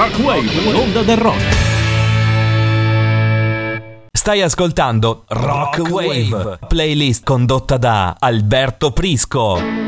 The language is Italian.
Rockwave, l'onda del rock. Stai ascoltando Rockwave, playlist condotta da Alberto Prisco.